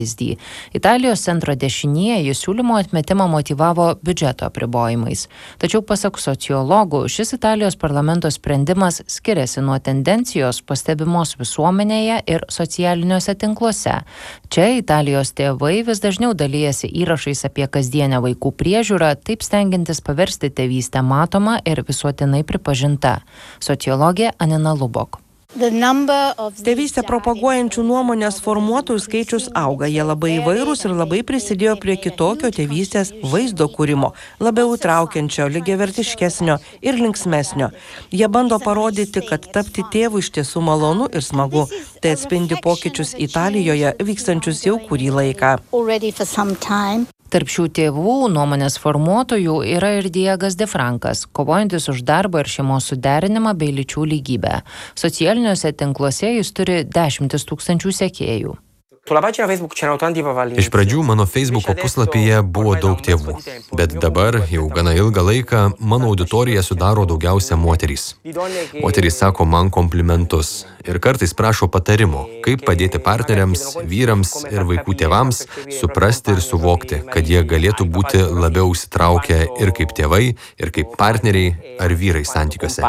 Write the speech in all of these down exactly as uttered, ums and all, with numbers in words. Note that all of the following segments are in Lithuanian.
Italijos centro dešinieji siūlymo atmetimą motyvavo biudžeto apribojimais. Tačiau pasak sociologų, šis Italijos parlamento sprendimas skiriasi nuo tendencijos pastebimos visuomenėje ir socialiniuose tinkluose. Čia Italijos tėvai vis dažniau dalijasi įrašais apie kasdienę vaikų priežiūrą, taip stengiantis paversti tėvystę matomą ir visuotinai pripažinta. Sociologė Anina Lubok. Tėvystę propaguojančių nuomonės formuotojų skaičius auga. Jie labai įvairūs ir labai prisidėjo prie kitokio tėvystės vaizdo kūrimo, labiau traukiančio, lygiavertiškesnio ir linksmesnio. Jie bando parodyti, kad tapti tėvu iš tiesų malonu ir smagu. Tai atspindi pokyčius Italijoje vykstančius jau kurį laiką. Tarp šių tėvų nuomonės formuotojų yra ir Diegas de Frankas, kovojantis už darbą ir šeimos suderinimą bei lyčių lygybę. Socialiniuose tinkluose jis turi dešimtis tūkstančių sekėjų. Iš pradžių mano Facebooko puslapyje buvo daug tėvų, bet dabar jau gana ilgą laiką mano auditoriją sudaro daugiausia moterys. Moterys sako man komplimentus ir kartais prašo patarimo, kaip padėti partneriams, vyrams ir vaikų tėvams suprasti ir suvokti, kad jie galėtų būti labiau įsitraukę ir kaip tėvai, ir kaip partneriai ar vyrai santykiuose.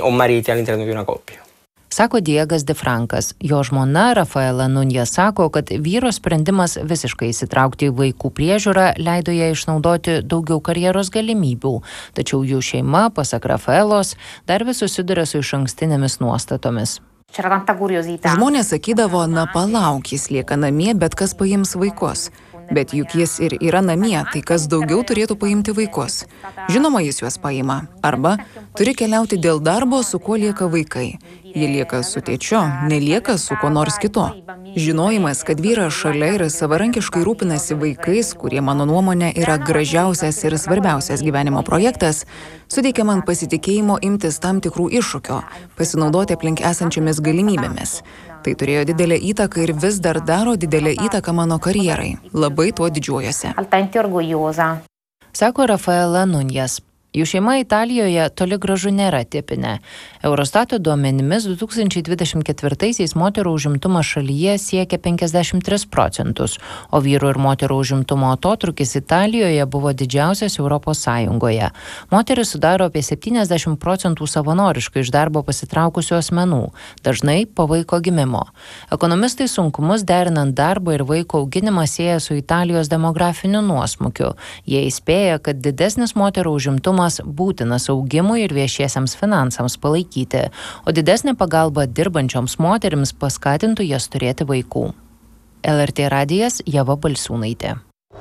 Sako Diegas de Frankas. Jo žmona Rafaela Nunja sako, kad vyro sprendimas visiškai įsitraukti į vaikų priežiūrą leido ją išnaudoti daugiau karjeros galimybių. Tačiau jų šeima, pasak Rafaelos, dar vis susiduria su išankstinėmis nuostatomis. Žmonės sakydavo, na palauk, jis lieka namie, bet kas paims vaikus. Bet juk jis ir yra namie, tai kas daugiau turėtų paimti vaikus. Žinoma, jis juos paima. Arba turi keliauti dėl darbo, su kuo lieka vaikai. Jie lieka su tėčiu, nelieka su kuo nors kitu. Žinojimas, kad vyras šalia ir savarankiškai rūpinasi vaikais, kurie mano nuomonė yra gražiausias ir svarbiausias gyvenimo projektas, suteikia man pasitikėjimo imtis tam tikrų iššūkio, pasinaudoti aplink esančiomis galimybėmis. Tai turėjo didelę įtaką ir vis dar daro didelę įtaką mano karjerai. Labai tuo didžiuojuosi. Sako Rafaela Nunjas. Jų šeima Italijoje toli gražu nėra tipinė. Eurostato duomenimis du tūkstančiai dvidešimt ketvirtaisiais moterų užimtumas šalyje siekia penkiasdešimt tris procentus, o vyrų ir moterų užimtumo atotrūkis Italijoje buvo didžiausias Europos Sąjungoje. Moteris sudaro apie septyniasdešimt procentų savanoriškai iš darbo pasitraukusių asmenų, dažnai po vaiko gimimo. Ekonomistai sunkumus derinant darbą ir vaiko auginimą sieja su Italijos demografiniu nuosmukiu. Jie įspėja, kad didesnis moterų užimtumas būtinas augimui ir viešiesiams finansams palaikyti, o didesnė pagalba dirbančioms moterims paskatintų jas turėti vaikų. L R T radijas, Ieva Balsiūnaitė.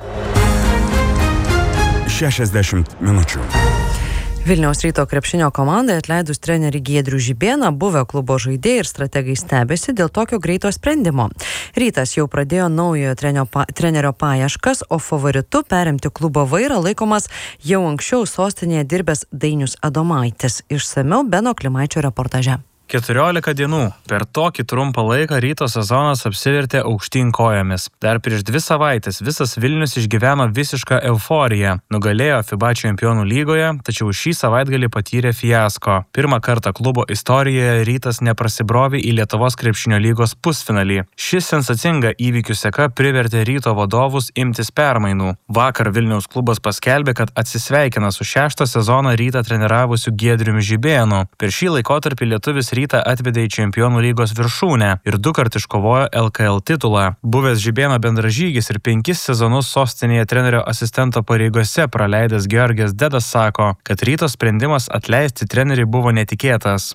šešiasdešimt minučių. Vilniaus Ryto krepšinio komandai atleidus trenerį Giedrių Žibėną, buvę klubo žaidėjai ir strategai stebėsi dėl tokio greito sprendimo. Rytas jau pradėjo naujojo trenerio paieškas, o favoritu perimti klubo vairą laikomas jau anksčiau sostinėje dirbęs Dainius Adomaitis. Išsamiau Beno Klimaičio reportaže. keturiolika dienų. Per tokį trumpą laiką Ryto sezonas apsivertė aukštyn kojomis. Dar prieš dvi savaitės visas Vilnius išgyveno visišką euforiją. Nugalėjo FIBA čempionų lygoje, tačiau šį savaitgalį patyrė fiasko. Pirmą kartą klubo istorijoje Rytas neprasibrovė į Lietuvos krepšinio lygos pusfinalį. Šis sensacinga įvykių seka privertė Ryto vadovus imtis permainų. Vakar Vilniaus klubas paskelbė, kad atsisveikina su šeštą sezoną Rytą treniravusiu Giedriumi Žibėnu. Per šį laikotarpį lietuvis Rytą atvedė į čempionų lygos viršūnę ir dukart iškovojo L K L titulą. Buvęs Žibėno bendražygis ir penkis sezonus sostinėje trenerio asistento pareigose praleidęs Georgijas Dedas sako, kad Ryto sprendimas atleisti trenerį buvo netikėtas.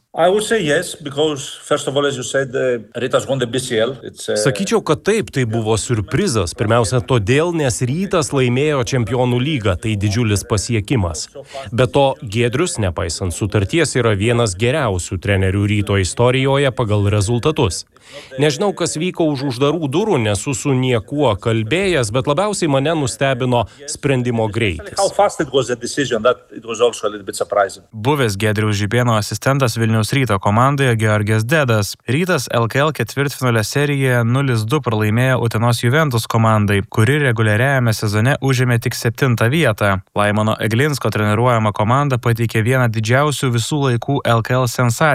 Sakyčiau, kad taip, tai buvo siurprizas. Pirmiausia, todėl, nes Rytas laimėjo čempionų lygą, tai didžiulis pasiekimas. Be to, Giedrius, nepaisant sutarties, yra vienas geriausių trenerių Ryto istorijoje pagal rezultatus. Nežinau, kas vyko už uždarų durų, nesu su niekuo kalbėjęs, bet labiausiai mane nustebino sprendimo greitis. Buvęs Giedriaus Žibėno asistentas Vilniaus Ryto komandoje Georgijas Dedas. Rytas L K L ketvirtfinalio serijoje nulis du pralaimėjo Utenos Juventus komandai, kuri reguliariajame sezone užėmė tik septintą vietą. Laimono Eglinsko treniruojama komanda pateikė vieną didžiausių visų laikų L K L sensacijų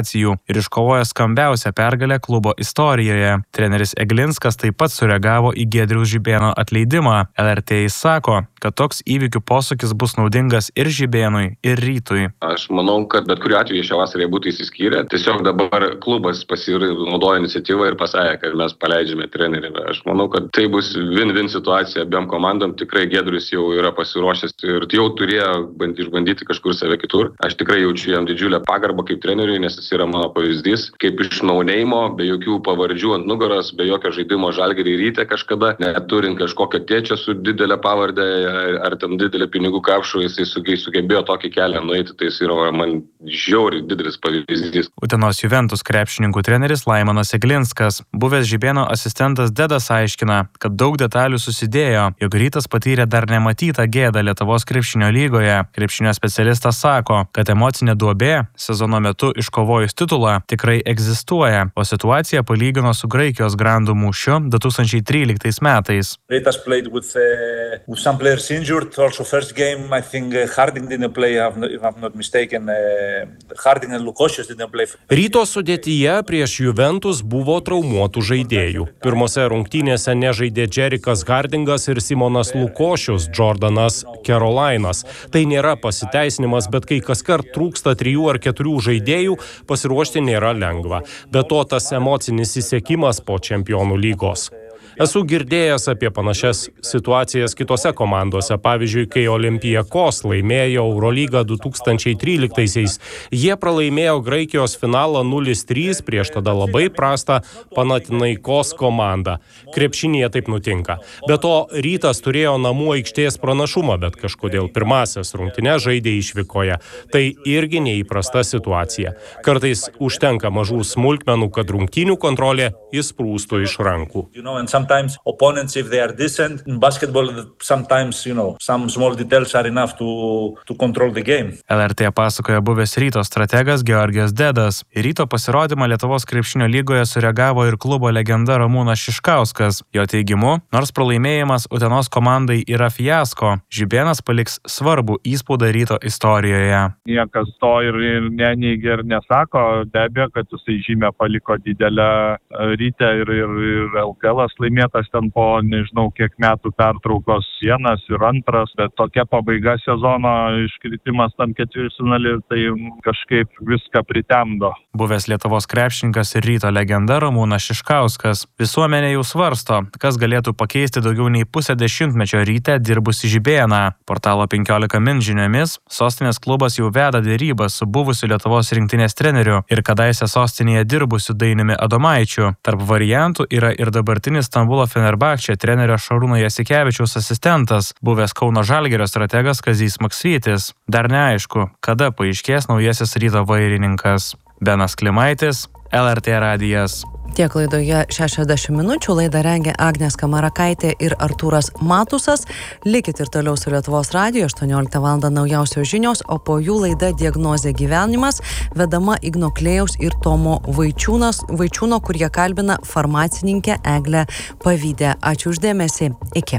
ir iškovojo skambiausią pergalę klubo istorijoje. Treneris Eglinskas taip pat sureagavo į Giedriaus Žibėno atleidimą. L R T sako, kad toks įvykių posūkis bus naudingas ir Žibėnui, ir Rytui. Aš manau, kad bet kuriuo atveju šią vasarą būtų įsiskyrę. Tiesiog dabar klubas pasinaudojo iniciatyvą ir pasakė, kad mes paleidžiame trenerį. Aš manau, kad tai bus win-win situacija abiem komandom. Tikrai Giedrius jau yra pasiruošęs ir jau turėjo išbandyti kažkur save kitur. Aš tikrai jaučiu jam didžiulę pagarbą kaip treneriui, nes jis yra mano pavyzdys. Kaip išnaunėjimo, be jokių pavardžių ant nugaros, be jokio žaidimo Žalgirį Ryte kažkada, neturint kažkokio tėčio su didelė pavardė ar ten didelė pinigų kapšų, jisai sugebėjo tokį kelią nueiti, tai jis yra man žiauriai didelis pavyzdys. Utenos Juventus krepšininkų treneris Laimonas Eglinskas. Buvęs Žibėno asistentas Dedas aiškina, kad daug detalių susidėjo, jog Rytas patyrė dar nematytą gėdą Lietuvos krepšinio lygoje. Krepšinio specialistas sako, kad emocinė duobė sezono metu iškovojus titulą tikrai egzistuoja, o situaciją palygino su Graikijos grandų mūšiu du tūkstančiai tryliktais metais. Rytas played with, uh, with some players injured. Also first game, I think uh, Harding didn't play, if I'm not mistaken. Uh, Harding and Lukosius didn't play. Ryto sudėtyje prieš Juventus buvo traumuotų žaidėjų. Pirmose rungtynėse nežaidė Džerikas Hardingas ir Simonas Lukosius, Jordanas Carolinas. Tai nėra pasiteisinimas, bet kai kaskart trūksta trijų ar keturių žaidėjų, pasiruošti nėra lengva. Be to tas emocinis įsiekimas po Čempionų lygos. Esu girdėjęs apie panašias situacijas kitose komandose. Pavyzdžiui, kai Olympiakos laimėjo Eurolygą du tūkstančiai tryliktaisiais, jie pralaimėjo Graikijos finalą nulis trys prieš tada labai prastą Panathinaikos komandą. Krepšinėje taip nutinka. Be to, Rytas turėjo namų aikštės pranašumą, bet kažkodėl pirmasias rungtynes žaidė išvykoje. Tai irgi neįprasta situacija. Kartais užtenka mažų smulkmenų, kad rungtynių kontrolė įsprūstų iš rankų. Sometimes opponents, if they are decent in basketball, sometimes, you know, some small details are enough to, to control the game. L R T pasakoja buvęs Ryto strategas Georgijus Dedas. Į Ryto pasirodymą Lietuvos krepšinio lygoje sureagavo ir klubo legenda Ramūnas Šiškauskas. Jo teigimu, nors pralaimėjimas Utenos komandai yra fiasko, Žibėnas paliks svarbų įspaudą Ryto istorijoje. Niekas to ir, ir neneigia ir nesako, be abejo, kad jisai žymę paliko didelę Ryte ir, ir, ir L K L laimėtas ten po nežinau kiek metų pertraukos, vienas ir antras, bet tokia pabaiga sezono, iškritimas tam ketvirtfinalį, tai kažkaip viską pritemdo. Buvęs Lietuvos krepšininkas ir Ryto legenda Ramūnas Šiškauskas. Visuomenė jau svarsto, kas galėtų pakeisti daugiau nei pusę dešimtmečio Ryte dirbusi Žibėną. Portalo penkiolika min žiniomis, sostinės klubas jau veda dėrybas su buvusiu Lietuvos rinktinės treneriu ir kadaise sostinėje dirbusiu Dainiumi Adomaičiu. Tarp variantų yra ir dabartinis Stambulo Fenerbahče trenerio Šarūno Jasikevičiaus asistentas, buvęs Kauno Žalgirio strategas Kazys Maksvytis. Dar neaišku, kada paaiškės naujasis Ryto vairininkas. Benas Klimaitis, L R T radijas. Tiek laidoje šešiasdešimt minučių. Laidą rengė Agnė Skamarakaitė ir Artūras Matusas. Likit ir toliau su Lietuvos radiju, aštuonioliktą valandą naujausios žinios, o po jų laida Diagnozė gyvenimas, vedama Igno Klėjaus ir Tomo Vaičiūnas, Vaičiūno, kurie kalbina farmacininkę Eglę Pavydę. Ačiū už dėmesį. Iki.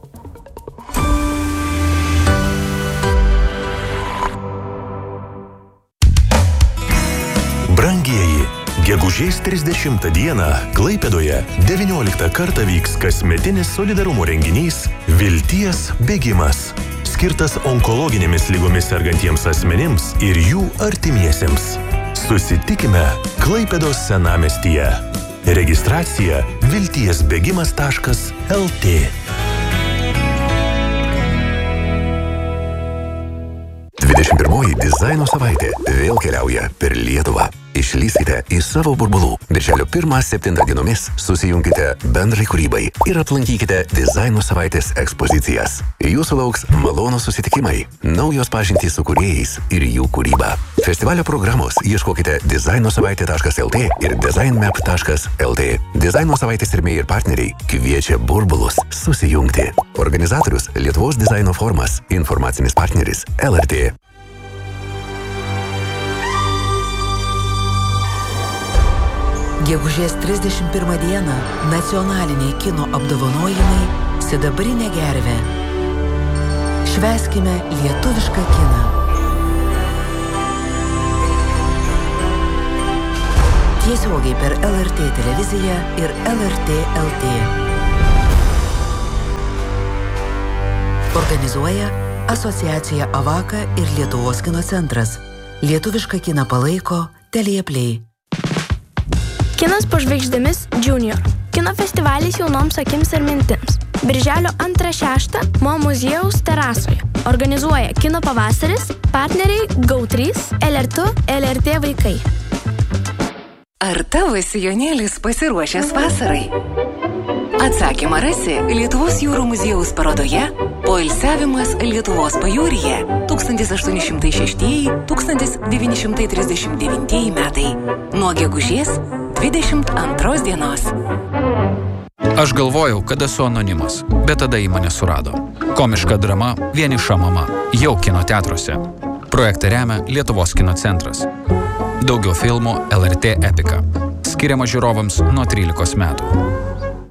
Brangieji, gegužės trisdešimtą dieną Klaipėdoje devynioliktą kartą vyks kasmetinis solidarumo renginys Vilties bėgimas, skirtas onkologinėmis lygomis sergantiems asmenims ir jų artimiesiems. Susitikime Klaipėdos senamiestyje. Registracija viltiesbėgimas taškas el tė. dvidešimt pirmoji dizaino savaitė vėl keliauja per Lietuvą. Išlysite į savo burbulų. Birželio pirmą septintą dienomis susijunkite bendrai kūrybai ir aplankykite dizaino savaitės ekspozicijas. Jūsų lauks malonūs susitikimai, naujos pažintys su kūrėjais ir jų kūryba. Festivalio programos ieškokite dizaino savaitė taškas el tė ir designmap taškas el tė. Dizaino savaitės rėmėjai ir partneriai kviečia burbulus susijungti. Organizatorius Lietuvos dizaino forumas, informacinis partneris L R T. Gegužės trisdešimt pirmą dieną nacionaliniai kino apdovanojimai Sidabrinė gervė. Švęskime lietuvišką kiną. Tiesiogiai per L R T televiziją ir L R T L T. Organizuoja Asociacija Avaka ir Lietuvos kino centras. Lietuvišką kiną palaiko Telia Play. Kinas po žvaigždėmis Junior. Kino festivalis jaunoms akims ir mintims. Birželio antrą šeštą Mo muziejaus terasoje. Organizuoja Kino pavasaris, partneriai G O trys, L R T, L R T vaikai. Ar tavo sijonėlis pasiruošęs vasarai? Atsakymą rasi Lietuvos jūrų muziejaus parodoje Poilsiavimas Lietuvos pajūryje tūkstantis aštuoni šimtai šeštieji - tūkstantis devyni šimtai trisdešimt devintieji metai. Nuo gegužės dvidešimt antros dienos. Aš galvojau, kad esu anonimas, bet tada į mane surado. Komiška drama Vieniša mama jau kino teatruose. Projektą remia Lietuvos kino centras. Daugiau filmų L R T Epika. Skiriama žiūrovams nuo trylikos metų.